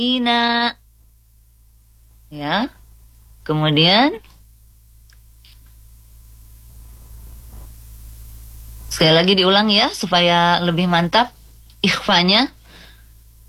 Ina. Ya. Kemudian sekali lagi diulang ya supaya lebih mantap ikhfanya.